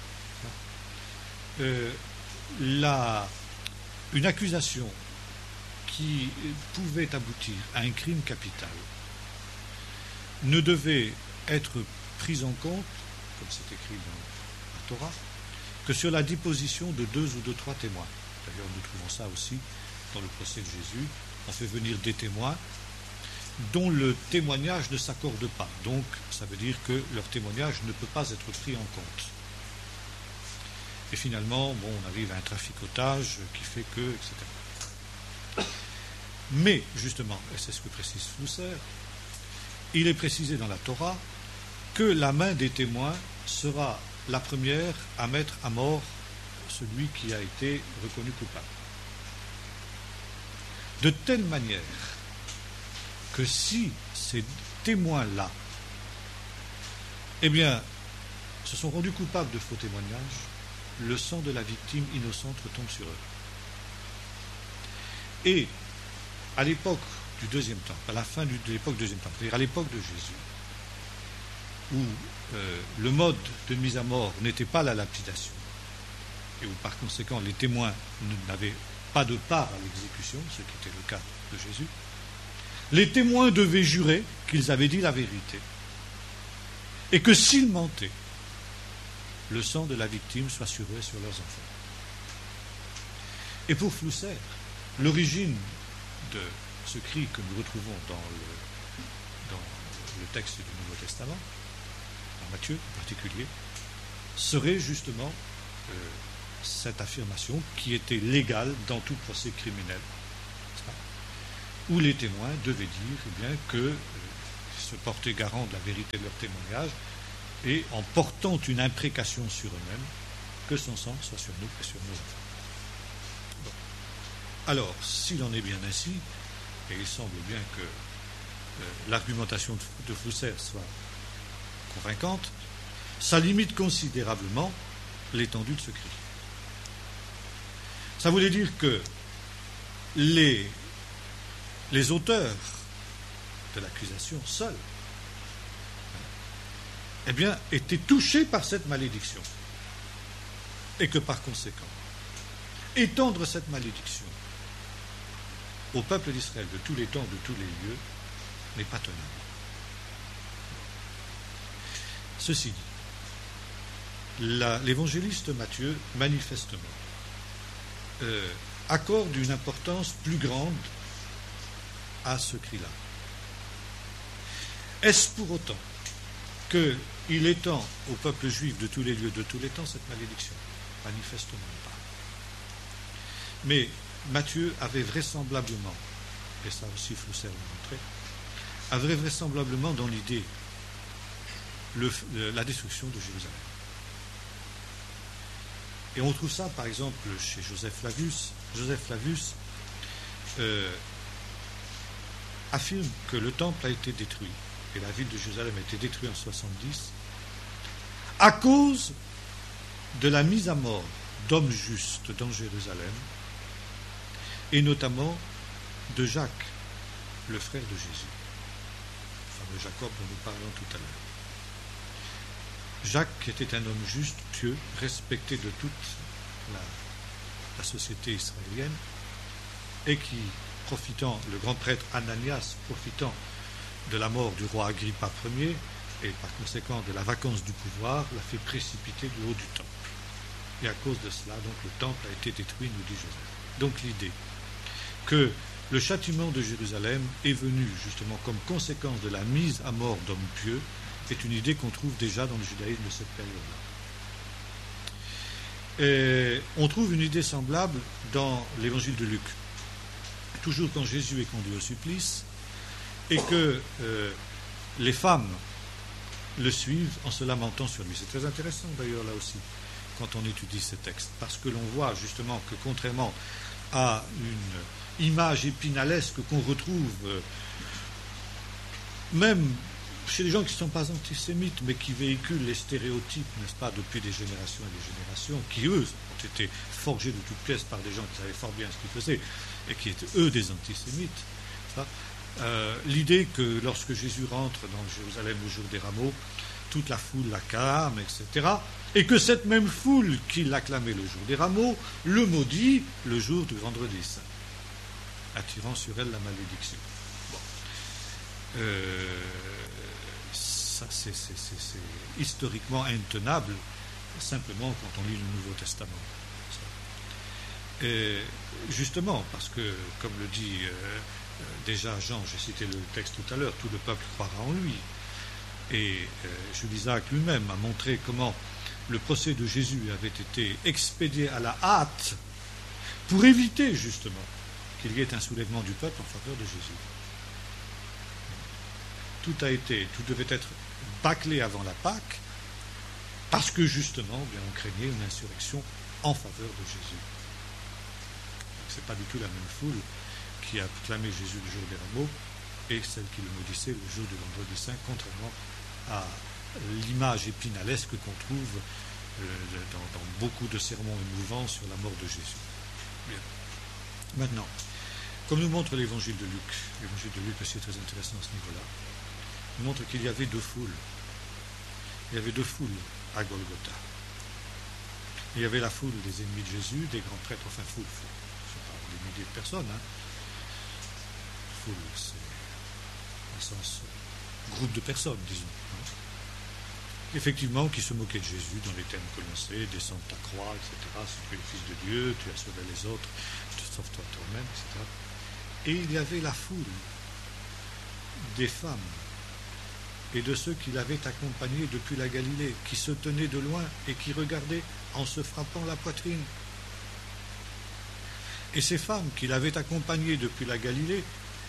euh, la, une accusation qui pouvait aboutir à un crime capital ne devait être prise en compte, comme c'est écrit dans la Torah, que sur la déposition de deux ou de trois témoins. D'ailleurs, nous trouvons ça aussi dans le procès de Jésus. On fait venir des témoins dont le témoignage ne s'accorde pas. Donc, ça veut dire que leur témoignage ne peut pas être pris en compte. Et finalement, bon, on arrive à un traficotage qui fait que, et cetera. Mais, justement, et c'est ce que précise Flusser, il est précisé dans la Torah que la main des témoins sera la première à mettre à mort celui qui a été reconnu coupable. De telle manière que si ces témoins-là, eh bien, se sont rendus coupables de faux témoignages, le sang de la victime innocente retombe sur eux. Et à l'époque du deuxième temple, à la fin de l'époque du deuxième temple, c'est-à-dire à l'époque de Jésus, où euh, le mode de mise à mort n'était pas la lapidation, et où par conséquent les témoins n'avaient pas de part à l'exécution, ce qui était le cas de Jésus, les témoins devaient jurer qu'ils avaient dit la vérité, et que s'ils mentaient, le sang de la victime soit sur eux et sur leurs enfants. Et pour Flusser, l'origine de ce cri que nous retrouvons dans le, dans le texte du Nouveau Testament, dans Matthieu en particulier, serait justement euh, cette affirmation qui était légale dans tout procès criminel. où les témoins devaient dire eh bien, que euh, se porter garant de la vérité de leur témoignage et en portant une imprécation sur eux-mêmes, que son sang soit sur nous et sur nos enfants. Bon. Alors, s'il en est bien ainsi, et il semble bien que euh, l'argumentation de, de Flusser soit convaincante, ça limite considérablement l'étendue de ce cri. Ça voulait dire que les, les auteurs de l'accusation seuls eh bien, étaient touchés par cette malédiction. Et que par conséquent, étendre cette malédiction au peuple d'Israël de tous les temps, de tous les lieux, n'est pas tenable. Ceci dit, la, l'évangéliste Matthieu, manifestement, euh, accorde une importance plus grande à ce cri-là. Est-ce pour autant qu'il étend au peuple juif de tous les lieux, de tous les temps, cette malédiction? Manifestement pas. Mais Matthieu avait vraisemblablement, et ça aussi Flusser l'a montré, avait vraisemblablement dans l'idée le, le, la destruction de Jérusalem. Et on trouve ça, par exemple, chez Joseph Flavius. Joseph Flavius euh, affirme que le temple a été détruit, et la ville de Jérusalem a été détruite en soixante-dix, à cause de la mise à mort d'hommes justes dans Jérusalem, et notamment de Jacques, le frère de Jésus, le fameux Jacob dont nous parlons tout à l'heure. Jacques était un homme juste, pieux, respecté de toute la, la société israélienne, et qui, profitant, le grand prêtre Ananias, profitant de la mort du roi Agrippa Ier, et par conséquent de la vacance du pouvoir, l'a fait précipiter du haut du temple. Et à cause de cela, donc, le temple a été détruit, nous dit Joseph. Donc l'idée que le châtiment de Jérusalem est venu justement comme conséquence de la mise à mort d'hommes pieux est une idée qu'on trouve déjà dans le judaïsme de cette période-là. Et on trouve une idée semblable dans l'évangile de Luc. Toujours quand Jésus est conduit au supplice et que euh, les femmes le suivent en se lamentant sur lui. C'est très intéressant d'ailleurs là aussi quand on étudie ces textes, parce que l'on voit justement que contrairement à une image épinalesque qu'on retrouve euh, même chez les gens qui ne sont pas antisémites, mais qui véhiculent les stéréotypes, n'est-ce pas, depuis des générations et des générations, qui eux ont été forgés de toutes pièces par des gens qui savaient fort bien ce qu'ils faisaient, et qui étaient eux des antisémites. Ça, euh, l'idée que lorsque Jésus rentre dans Jérusalem le jour des rameaux, toute la foule l'acclame, et cetera, et que cette même foule qui l'acclamait le jour des rameaux le maudit le jour du vendredi saint, attirant sur elle la malédiction. Bon. Euh, ça, c'est, c'est, c'est, c'est historiquement intenable, simplement quand on lit le Nouveau Testament. Et justement, parce que, comme le dit euh, déjà Jean, j'ai cité le texte tout à l'heure, tout le peuple croira en lui. Et euh, Jules Isaac lui-même a montré comment le procès de Jésus avait été expédié à la hâte pour éviter justement qu'il y ait un soulèvement du peuple en faveur de Jésus. Tout a été, tout devait être bâclé avant la Pâque, parce que justement, bien, on craignait une insurrection en faveur de Jésus. Ce n'est pas du tout la même foule qui a clamé Jésus le jour des rameaux et celle qui le maudissait le jour du vendredi saint, contrairement à l'image épinalesque qu'on trouve euh, dans, dans beaucoup de sermons émouvants sur la mort de Jésus. Bien. Maintenant, comme nous montre l'évangile de Luc, l'évangile de Luc aussi est très intéressant à ce niveau-là, il montre qu'il y avait deux foules. Il y avait deux foules à Golgotha. Il y avait la foule des ennemis de Jésus, des grands prêtres, enfin foule, foule. Ce ne sont pas des milliers de personnes. Hein. Foule, c'est un sens euh, groupe de personnes, disons. Hein. Effectivement, qui se moquaient de Jésus dans les thèmes que l'on sait, descends de ta croix, et cetera. Si tu es le Fils de Dieu, tu as sauvé les autres, sauve-toi toi-même, et cetera. Et il y avait la foule des femmes et de ceux qui l'avaient accompagné depuis la Galilée, qui se tenaient de loin et qui regardaient en se frappant la poitrine. Et ces femmes qui l'avaient accompagné depuis la Galilée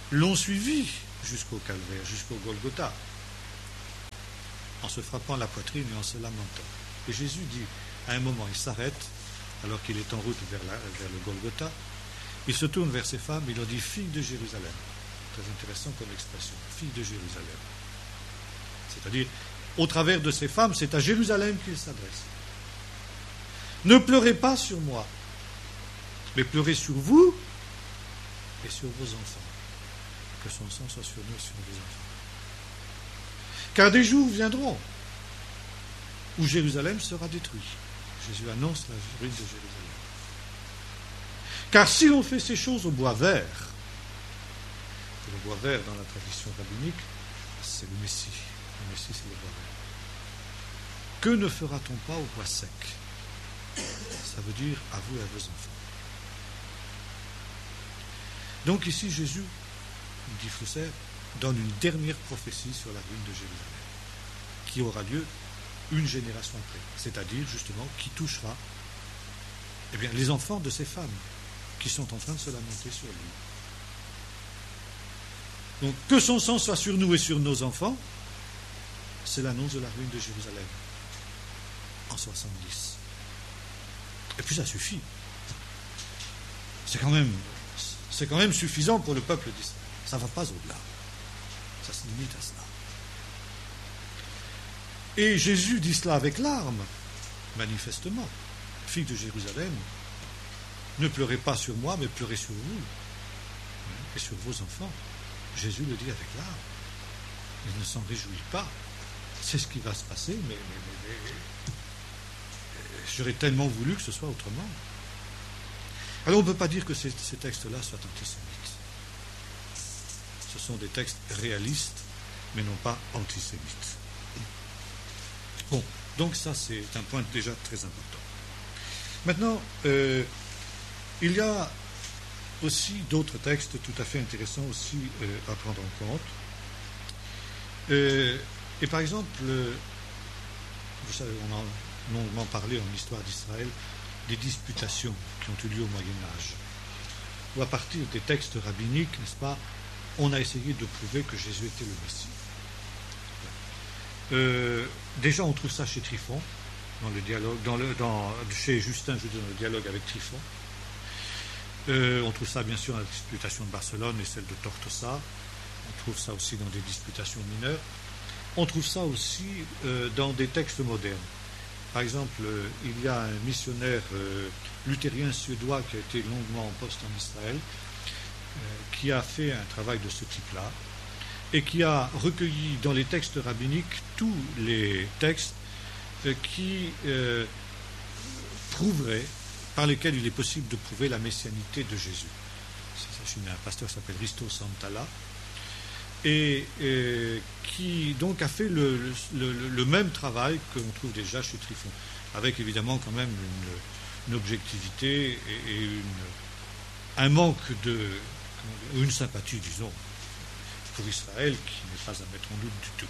l'ont suivi jusqu'au calvaire, jusqu'au Golgotha, en se frappant la poitrine et en se lamentant. Et Jésus dit, à un moment, il s'arrête, alors qu'il est en route vers, la, vers le Golgotha, il se tourne vers ses femmes, il leur dit, filles de Jérusalem. Très intéressant comme expression, filles de Jérusalem. C'est-à-dire, au travers de ces femmes, c'est à Jérusalem qu'il s'adresse. Ne pleurez pas sur moi, mais pleurez sur vous et sur vos enfants. Que son sang soit sur nous et sur vos enfants. Car des jours viendront où Jérusalem sera détruit. Jésus annonce la ruine de Jérusalem. Car si on fait ces choses au bois vert, et le bois vert dans la tradition rabbinique, c'est le Messie. Le Messie, c'est le bois vert. Que ne fera-t-on pas au bois sec? Ça veut dire à vous et à vos enfants. Donc ici, Jésus, dit Flusser, donne une dernière prophétie sur la ruine de Jérusalem, qui aura lieu une génération après, c'est-à-dire justement qui touchera eh bien, les enfants de ces femmes qui sont en train de se lamenter sur lui. Donc que son sang soit sur nous et sur nos enfants, c'est l'annonce de la ruine de Jérusalem en soixante-dix. Et puis ça suffit. C'est quand même, c'est quand même suffisant pour le peuple d'Israël. Ça ne va pas au-delà. Ça se limite à cela. Et Jésus dit cela avec larmes, manifestement. Filles de Jérusalem, ne pleurez pas sur moi, mais pleurez sur vous et sur vos enfants. Jésus le dit avec larmes. Il ne s'en réjouit pas. C'est ce qui va se passer, mais, mais, mais, mais j'aurais tellement voulu que ce soit autrement. Alors on ne peut pas dire que ces, ces textes-là soient antisémites. Ce sont des textes réalistes, mais non pas antisémites. Bon, donc ça c'est un point déjà très important. Maintenant, euh, il y a aussi d'autres textes tout à fait intéressants aussi euh, à prendre en compte. Euh, et par exemple, euh, vous savez, on a longuement parlé en histoire d'Israël des disputations qui ont eu lieu au Moyen-Âge, où à partir des textes rabbiniques, n'est-ce pas, on a essayé de prouver que Jésus était le Messie. Euh, déjà, on trouve ça chez Tryphon, dans le dialogue, dans le, dans, chez Justin, je veux dire, dans le dialogue avec Tryphon. Euh, on trouve ça, bien sûr, dans la disputation de Barcelone et celle de Tortosa. On trouve ça aussi dans des disputations mineures. On trouve ça aussi euh, dans des textes modernes. Par exemple, euh, il y a un missionnaire euh, luthérien suédois qui a été longuement en poste en Israël, euh, qui a fait un travail de ce type-là, et qui a recueilli dans les textes rabbiniques tous les textes euh, qui euh, prouveraient, par lesquels il est possible de prouver la messianité de Jésus. C'est un pasteur qui s'appelle Risto Santala, et euh, qui donc a fait le, le, le, le même travail que l'on trouve déjà chez Tryphon, avec évidemment quand même une, une objectivité et, et une, un manque de, une sympathie, disons, pour Israël qui n'est pas à mettre en doute du tout.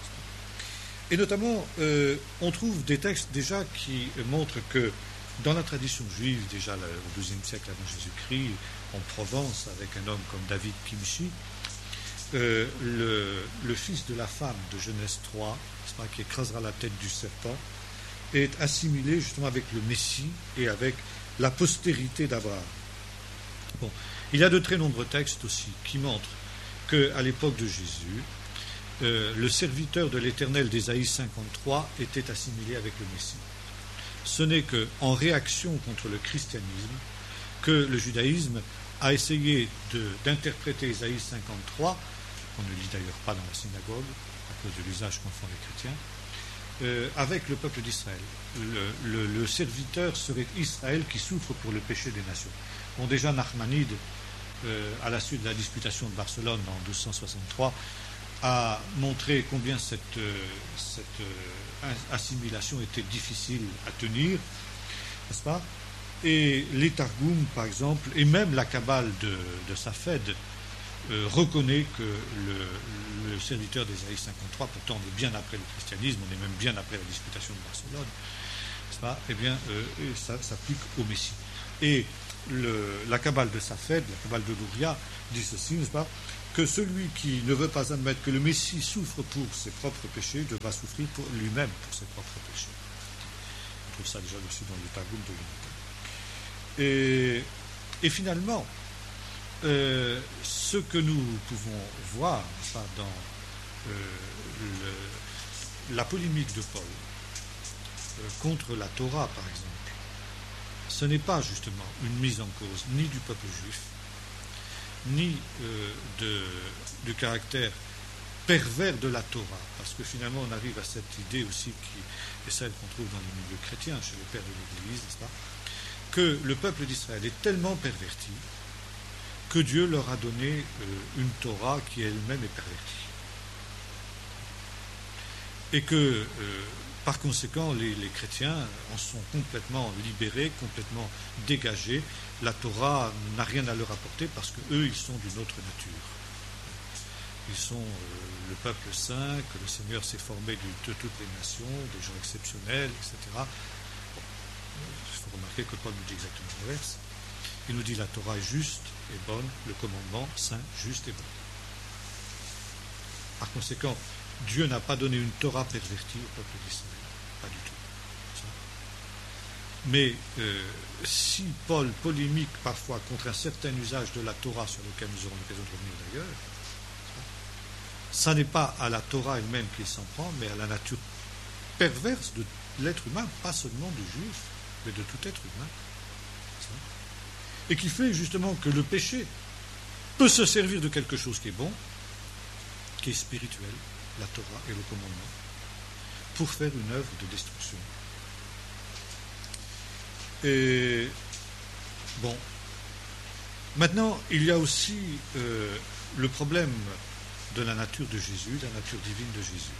Et notamment, euh, on trouve des textes déjà qui montrent que dans la tradition juive, déjà au douzième siècle avant Jésus-Christ, en Provence, avec un homme comme David Kimchi, Euh, le, le fils de la femme de Genèse trois, pas, qui écrasera la tête du serpent, est assimilé justement avec le Messie et avec la postérité d'Abraham. Bon, il y a de très nombreux textes aussi qui montrent qu'à l'époque de Jésus, euh, le serviteur de l'Éternel d'Ésaïe cinquante-trois était assimilé avec le Messie. Ce n'est qu'en réaction contre le christianisme que le judaïsme a essayé de, d'interpréter Ésaïe cinquante-trois, qu'on ne lit d'ailleurs pas dans la synagogue, à cause de l'usage qu'en font les chrétiens, euh, avec le peuple d'Israël. Le, le, le serviteur serait Israël qui souffre pour le péché des nations. Bon, déjà, Nachmanide, euh, à la suite de la disputation de Barcelone en douze cent soixante-trois, a montré combien cette, euh, cette euh, assimilation était difficile à tenir, n'est-ce pas? Et les Targums, par exemple, et même la Kabbale de, de Safed, euh, reconnaît que le, le serviteur d'Ésaïe cinquante-trois, pourtant on est bien après le christianisme, on est même bien après la disputation de Barcelone, n'est-ce pas? Eh bien, euh, ça s'applique au Messie. Et le, la Kabbale de Safed, la Kabbale de Louria, dit ceci, n'est-ce pas? que celui qui ne veut pas admettre que le Messie souffre pour ses propres péchés devra souffrir pour lui-même pour ses propres péchés. On trouve ça déjà aussi dans le Targum de l'Unité. Et, et finalement, euh, ce que nous pouvons voir ça, dans euh, le, la polémique de Paul euh, contre la Torah, par exemple, ce n'est pas justement une mise en cause ni du peuple juif, ni euh, de, du caractère pervers de la Torah, parce que finalement on arrive à cette idée aussi qui est celle qu'on trouve dans les milieux chrétiens, chez les pères de l'Église, n'est-ce pas, que le peuple d'Israël est tellement perverti que Dieu leur a donné euh, une Torah qui elle-même est pervertie. Et que, euh, par conséquent, les, les chrétiens en sont complètement libérés, complètement dégagés. La Torah n'a rien à leur apporter parce qu'eux, ils sont d'une autre nature. Ils sont euh, le peuple saint, que le Seigneur s'est formé de, de toutes les nations, des gens exceptionnels, et cetera. Bon, il faut remarquer que Paul nous dit exactement l'inverse. Il nous dit la Torah est juste et bonne, le commandement saint, juste et bon. Par conséquent, Dieu n'a pas donné une Torah pervertie au peuple d'Israël, pas du tout. Mais euh, si Paul polémique parfois contre un certain usage de la Torah, sur lequel nous aurons l'occasion de revenir d'ailleurs, ça n'est pas à la Torah elle-même qu'il s'en prend, mais à la nature perverse de l'être humain, pas seulement du juif, mais de tout être humain. Et qui fait justement que le péché peut se servir de quelque chose qui est bon, qui est spirituel, la Torah et le commandement, pour faire une œuvre de destruction. Et bon, maintenant, il y a aussi euh, le problème de la nature de Jésus, de la nature divine de Jésus.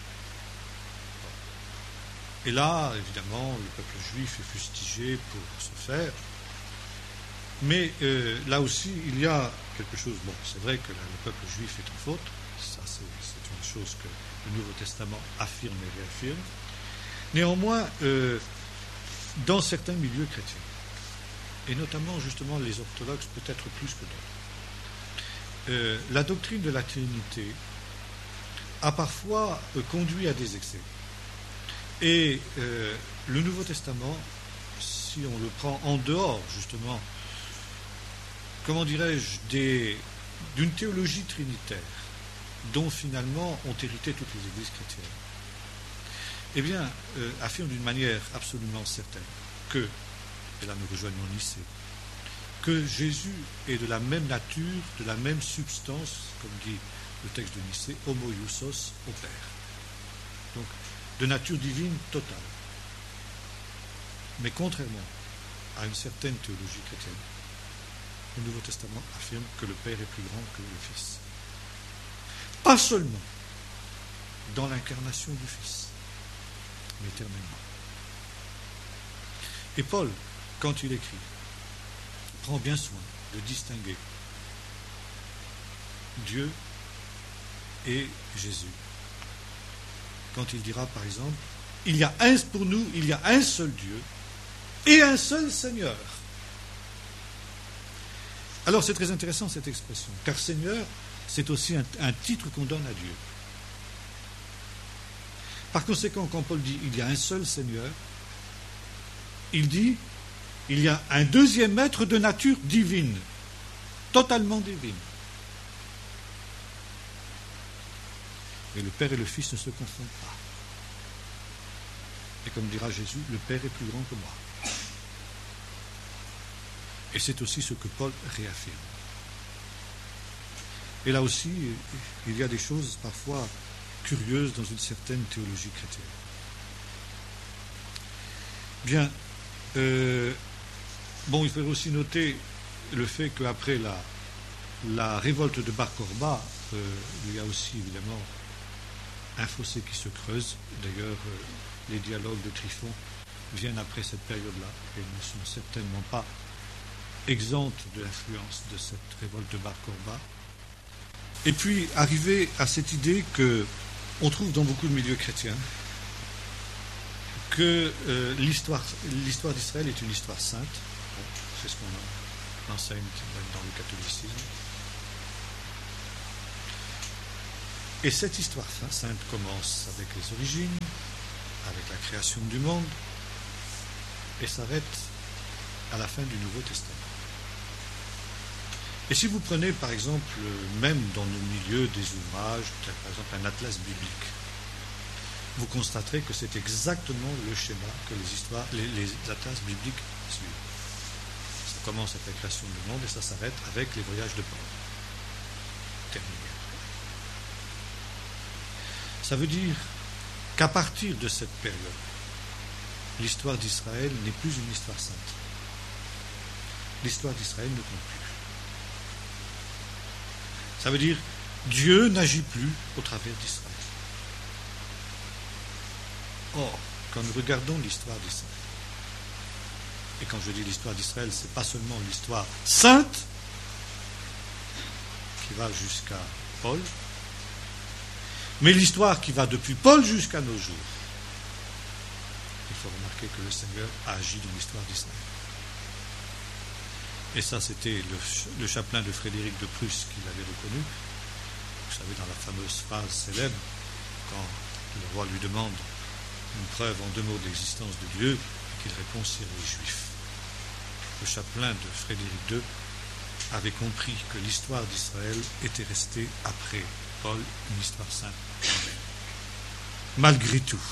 Et là, évidemment, le peuple juif est fustigé pour ce faire. Mais euh, là aussi, il y a quelque chose. Bon, c'est vrai que là, le peuple juif est en faute. Ça, c'est, c'est une chose que le Nouveau Testament affirme et réaffirme. Néanmoins, euh, dans certains milieux chrétiens, et notamment justement les orthodoxes peut-être plus que d'autres, euh, la doctrine de la Trinité a parfois euh, conduit à des excès. Et euh, le Nouveau Testament, si on le prend en dehors justement, comment dirais-je, des, d'une théologie trinitaire dont finalement ont hérité toutes les églises chrétiennes, eh bien, euh, affirme d'une manière absolument certaine que, et là nous rejoignons Nicée, que Jésus est de la même nature, de la même substance, comme dit le texte de Nicée, homoiousos au Père. Donc, de nature divine totale. Mais contrairement à une certaine théologie chrétienne, le Nouveau Testament affirme que le Père est plus grand que le Fils. Pas seulement dans l'incarnation du Fils, mais éternellement. Et Paul, quand il écrit, prend bien soin de distinguer Dieu et Jésus. Quand il dira, par exemple, il y a un, pour nous, il y a un seul Dieu et un seul Seigneur. Alors c'est très intéressant cette expression, car Seigneur, c'est aussi un, un titre qu'on donne à Dieu. Par conséquent, quand Paul dit il y a un seul Seigneur, il dit il y a un deuxième être de nature divine, totalement divine. Et le Père et le Fils ne se confondent pas. Et comme dira Jésus, le Père est plus grand que moi. Et c'est aussi ce que Paul réaffirme. Et là aussi, il y a des choses parfois curieuses dans une certaine théologie chrétienne. Bien, euh, bon, il faudrait aussi noter le fait qu'après la, la révolte de Bar Korba, euh, il y a aussi évidemment un fossé qui se creuse. D'ailleurs, euh, les dialogues de Tryphon viennent après cette période-là et ne sont certainement pas exemptes de l'influence de cette révolte de Bar Korba. Et puis, arriver à cette idée que on trouve dans beaucoup de milieux chrétiens que euh, l'histoire, l'histoire d'Israël est une histoire sainte. Bon, c'est ce qu'on enseigne dans le catholicisme. Et cette histoire sainte commence avec les origines, avec la création du monde, et s'arrête à la fin du Nouveau Testament. Et si vous prenez par exemple, même dans le milieu des ouvrages, par exemple un atlas biblique, vous constaterez que c'est exactement le schéma que les histoires, les, les atlas bibliques suivent. Ça commence avec la création du monde et ça s'arrête avec les voyages de Paul. Terminé. Ça veut dire qu'à partir de cette période, l'histoire d'Israël n'est plus une histoire sainte. L'histoire d'Israël ne compte plus. Ça veut dire Dieu n'agit plus au travers d'Israël. Or, quand nous regardons l'histoire d'Israël, et quand je dis l'histoire d'Israël, ce n'est pas seulement l'histoire sainte qui va jusqu'à Paul, mais l'histoire qui va depuis Paul jusqu'à nos jours. Il faut remarquer que le Seigneur a agi dans l'histoire d'Israël. Et ça, c'était le, le chapelain de Frédéric de Prusse qui l'avait reconnu. Vous savez, dans la fameuse phrase célèbre, quand le roi lui demande une preuve en deux mots de l'existence de Dieu, et qu'il répond, c'est les Juifs. Le chapelain de Frédéric deux avait compris que l'histoire d'Israël était restée, après Paul, une histoire sainte. Malgré tout.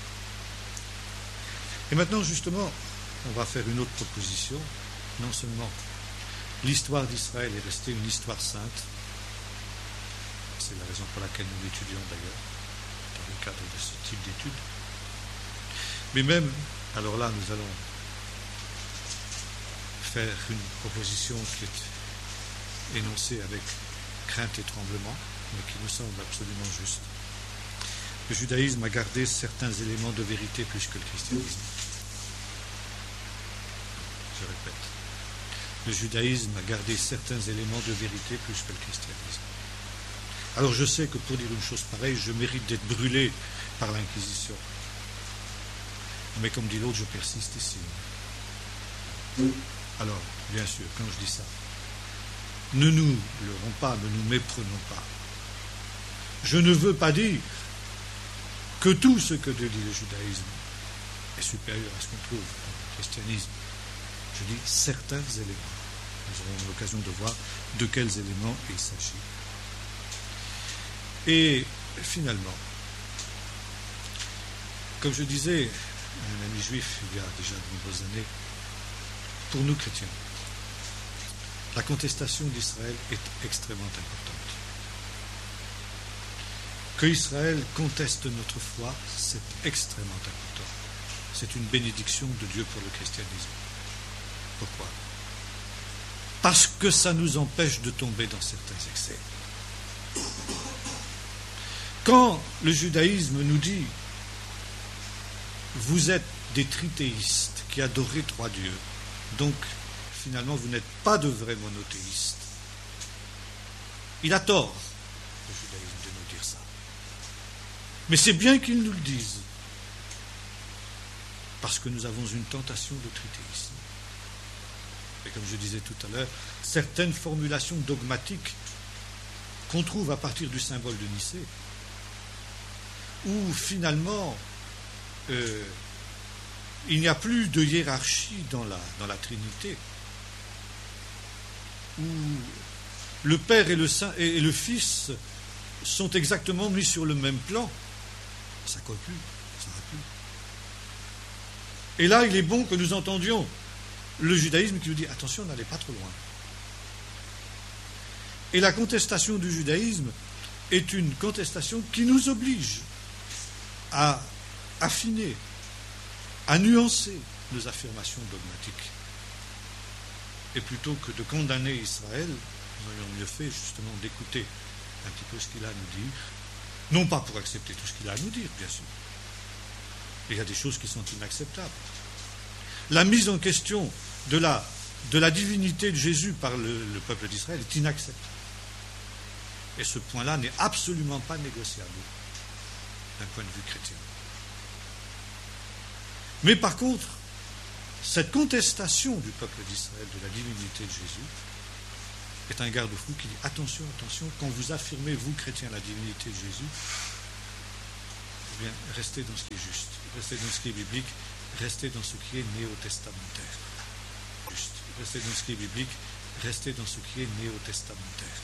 Et maintenant, justement, on va faire une autre proposition. Non seulement l'histoire d'Israël est restée une histoire sainte, c'est la raison pour laquelle nous l'étudions d'ailleurs, dans le cadre de ce type d'études, mais même, alors là, nous allons faire une proposition qui est énoncée avec crainte et tremblement, mais qui nous semble absolument juste. Le judaïsme a gardé certains éléments de vérité plus que le christianisme. Je répète. Le judaïsme a gardé certains éléments de vérité plus que le christianisme. Alors je sais que pour dire une chose pareille, je mérite d'être brûlé par l'Inquisition. Mais comme dit l'autre, je persiste ici. Alors, bien sûr, quand je dis ça, ne nous leurrons pas, ne nous méprenons pas. Je ne veux pas dire que tout ce que dit le judaïsme est supérieur à ce qu'on trouve dans le christianisme. Je dis certains éléments. Nous aurons l'occasion de voir de quels éléments il s'agit. Et finalement, comme je disais à un ami juif il y a déjà de nombreuses années, pour nous chrétiens, la contestation d'Israël est extrêmement importante. Que Israël conteste notre foi, c'est extrêmement important. C'est une bénédiction de Dieu pour le christianisme. Pourquoi ? Parce que ça nous empêche de tomber dans certains excès. Quand le judaïsme nous dit « Vous êtes des trithéistes qui adorez trois dieux, donc finalement vous n'êtes pas de vrais monothéistes », il a tort, le judaïsme, de nous dire ça. Mais c'est bien qu'il nous le dise, parce que nous avons une tentation de trithéisme. Et comme je disais tout à l'heure, certaines formulations dogmatiques qu'on trouve à partir du symbole de Nicée, où finalement euh, il n'y a plus de hiérarchie dans la, dans la Trinité, où le Père et le, Saint, et le Fils sont exactement mis sur le même plan, ça ne colle plus, ça ne va plus. Et là, il est bon que nous entendions le judaïsme qui nous dit « Attention, n'allez pas trop loin ». Et la contestation du judaïsme est une contestation qui nous oblige à affiner, à nuancer nos affirmations dogmatiques. Et plutôt que de condamner Israël, nous aurions mieux fait justement d'écouter un petit peu ce qu'il a à nous dire, non pas pour accepter tout ce qu'il a à nous dire, bien sûr. Il y a des choses qui sont inacceptables. La mise en question de la, de la divinité de Jésus par le, le peuple d'Israël est inacceptable. Et ce point-là n'est absolument pas négociable d'un point de vue chrétien. Mais par contre, cette contestation du peuple d'Israël de la divinité de Jésus est un garde-fou qui dit attention, attention, quand vous affirmez, vous chrétiens, la divinité de Jésus, eh bien, restez dans ce qui est juste, restez dans ce qui est biblique, restez dans ce qui est néo-testamentaire. Juste, restez dans ce qui est biblique, restez dans ce qui est néo-testamentaire.